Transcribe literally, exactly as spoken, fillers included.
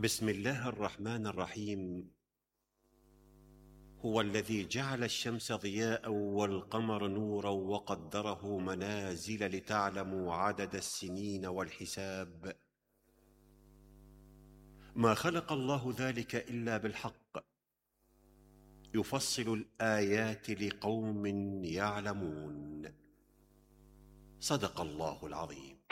بسم الله الرحمن الرحيم. هو الذي جعل الشمس ضياء والقمر نورا وقدره منازل لتعلموا عدد السنين والحساب. ما خلق الله ذلك إلا بالحق، يفصل الآيات لقوم يعلمون. صدق الله العظيم.